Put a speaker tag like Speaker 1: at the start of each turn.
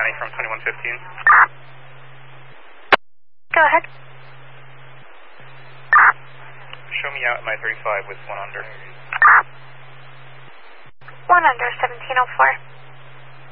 Speaker 1: Johnny from 2115.
Speaker 2: Go ahead.
Speaker 1: Show me out at my 35 with 1 under.
Speaker 2: 1 under 1704.